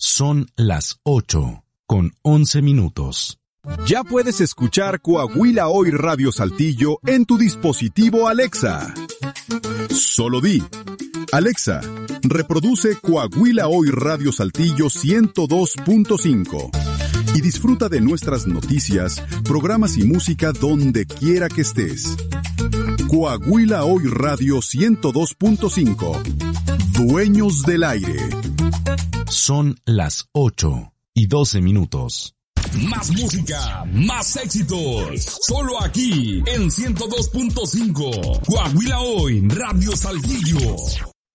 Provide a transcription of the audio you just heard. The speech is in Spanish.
Son las 8:11. Ya puedes escuchar Coahuila Hoy Radio Saltillo en tu dispositivo Alexa. Solo di: Alexa, reproduce Coahuila Hoy Radio Saltillo 102.5 y disfruta de nuestras noticias, programas y música donde quiera que estés. Coahuila Hoy Radio 102.5. Dueños del aire. Son las 8:12. Más música, más éxitos. Solo aquí en 102.5. Coahuila Hoy Radio Saltillo.